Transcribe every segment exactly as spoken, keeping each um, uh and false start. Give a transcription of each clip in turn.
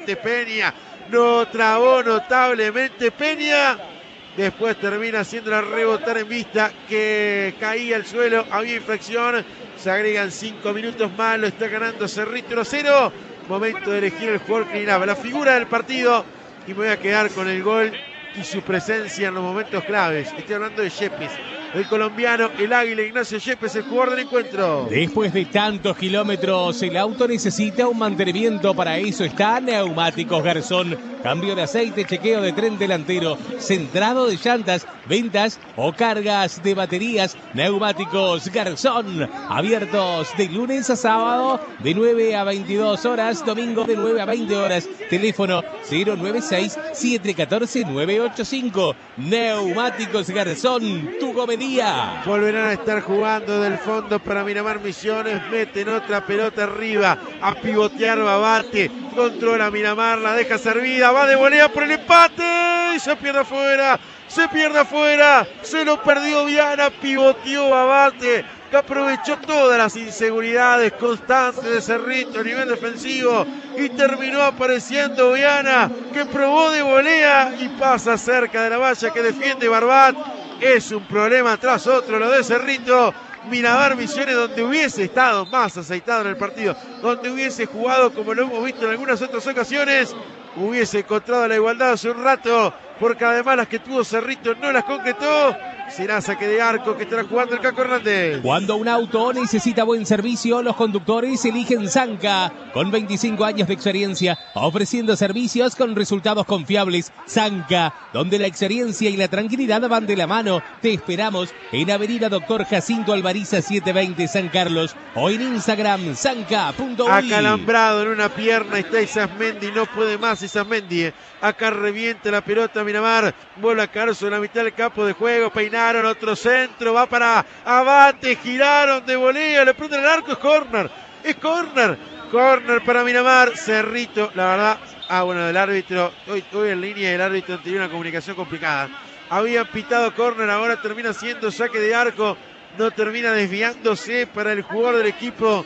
notablemente Peña. Lo trabó notablemente Peña. Después termina haciéndola rebotar en vista, que caía al suelo, había infracción. Se agregan cinco minutos más, lo está ganando Cerrito uno cero. Momento de elegir el jugador que la figura del partido. Y me voy a quedar con el gol y su presencia en los momentos claves. Estoy hablando de Yepes, el colombiano, el águila Ignacio Yepes, el jugador del encuentro. Después de tantos kilómetros, el auto necesita un mantenimiento. Para eso está Neumáticos Garzón. Cambio de aceite, chequeo de tren delantero, centrado de llantas, ventas o cargas de baterías. Neumáticos Garzón. Abiertos de lunes a sábado de nueve a veintidós horas, domingo de nueve a veinte horas. Teléfono cero nueve seis, siete uno cuatro, nueve ocho cinco. Neumáticos Garzón, tu gomería. Volverán a estar jugando del fondo para Miramar Misiones. Meten otra pelota arriba. A pivotear Babate. Controla Miramar, la deja servida. Va de volea por el empate. Y se pierde afuera. Se pierde afuera. Se lo perdió Viana. Pivoteó Babate, que aprovechó todas las inseguridades constantes de Cerrito a nivel defensivo. Y terminó apareciendo Viana, que probó de volea y pasa cerca de la valla que defiende Barbat. Es un problema tras otro lo de Cerrito. Miramar Misiones, donde hubiese estado más aceitado en el partido, donde hubiese jugado como lo hemos visto en algunas otras ocasiones, hubiese encontrado la igualdad hace un rato, porque además las que tuvo Cerrito no las concretó. Será saque de arco que estará jugando el Caco Hernández. Cuando un auto necesita buen servicio, los conductores eligen Zanca. Con veinticinco años de experiencia, ofreciendo servicios con resultados confiables. Zanca, donde la experiencia y la tranquilidad van de la mano. Te esperamos en Avenida Doctor Jacinto Alvariza setecientos veinte San Carlos o en Instagram zanca punto uy. Acalambrado en una pierna está Isasmendi, no puede más Isasmendi. Acá revienta la pelota Miramar, vuelve a caer sobre la mitad del campo de juego. Peinaron otro centro, va para Abate, giraron de volea, le prenden el arco, es córner, es córner, córner para Miramar. Cerrito, la verdad, ah bueno, el árbitro, hoy, hoy en línea el árbitro tenía una comunicación complicada. Habían pitado córner, ahora termina siendo saque de arco, no termina desviándose para el jugador del equipo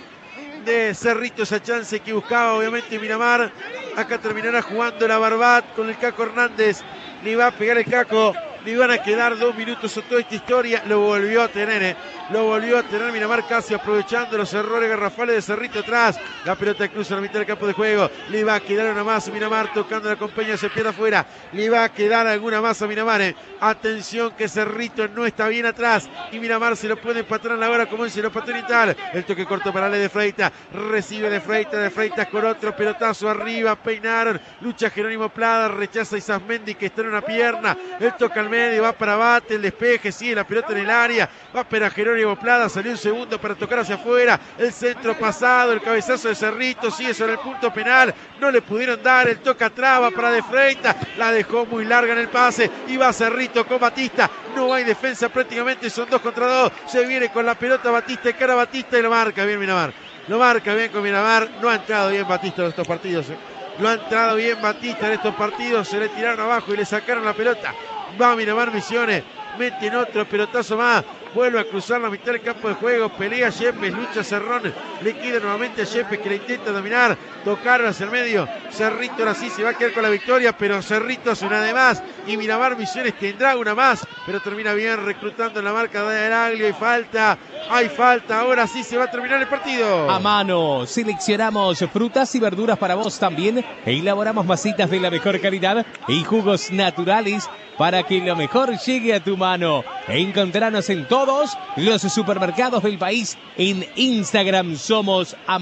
de Cerrito, esa chance que buscaba obviamente Miramar. Acá terminará jugando la Barbat con el Caco Hernández, le va a pegar el Caco. Le iban a quedar dos minutos a toda esta historia. Lo volvió a tener, eh. Lo volvió a tener Miramar, casi aprovechando los errores garrafales de Cerrito atrás. La pelota cruza la mitad del campo de juego. Le va a quedar una más a Miramar, tocando la compañía, se pierde afuera. Le va a quedar alguna más a Miramar, eh. Atención que Cerrito no está bien atrás. Y Miramar se lo puede empatar en la hora como dice lo empató Nital. El toque corto para Ale de Freitas. Recibe de Freitas, de Freitas con otro pelotazo arriba. Peinaron. Lucha Jerónimo Plada. Rechaza Isasmendi que está en una pierna. El toque al medio, va para Abate, el despeje, sigue la pelota en el área, va para Jerónimo Plada, salió un segundo para tocar hacia afuera, el centro pasado, el cabezazo de Cerrito, sigue sobre el punto penal, no le pudieron dar, el toca traba para De Freitas, la dejó muy larga en el pase, y va Cerrito con Batista, no hay defensa prácticamente, son dos contra dos, se viene con la pelota Batista, y cara Batista y lo marca bien Miramar, lo marca bien con Miramar, no ha entrado bien Batista en estos partidos, eh. no ha entrado bien Batista en estos partidos, se le tiraron abajo y le sacaron la pelota. Va Miramar Misiones, meten otro pelotazo más, vuelve a cruzar la mitad del campo de juego, pelea Yepes, lucha Cerrón, le queda nuevamente a Yepes que le intenta dominar, tocaron hacia el medio, Cerrito ahora sí se va a quedar con la victoria, pero Cerrito hace una de más y Miramar Misiones tendrá una más, pero termina bien reclutando en la marca de Araglio, hay falta, hay falta, ahora sí se va a terminar el partido. A mano, seleccionamos frutas y verduras para vos también, e elaboramos masitas de la mejor calidad y jugos naturales para que lo mejor llegue a tu mano. Encontranos en todos los supermercados del país. En Instagram somos a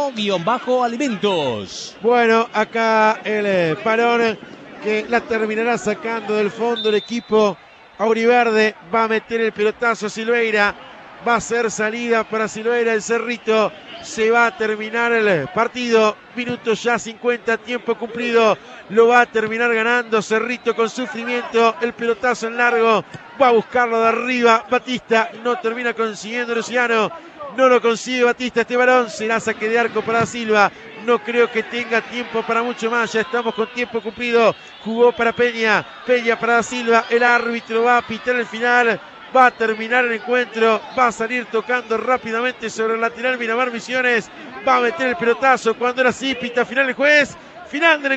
mano-alimentos. Bueno, acá el eh, parón que la terminará sacando del fondo el equipo auriverde. Va a meter el pelotazo Silveira. Va a ser salida para Silveira, el Cerrito. Se va a terminar el partido. Minutos ya cincuenta, tiempo cumplido. Lo va a terminar ganando Cerrito con sufrimiento. El pelotazo en largo. Va a buscarlo de arriba. Batista no termina consiguiendo Luciano. No lo consigue Batista este balón. Será saque de arco para Silva. No creo que tenga tiempo para mucho más. Ya estamos con tiempo cumplido. Jugó para Peña. Peña para Silva. El árbitro va a pitar el final. Va a terminar el encuentro, va a salir tocando rápidamente sobre el lateral Miramar Misiones, va a meter el pelotazo cuando era así, pita final el juez, final del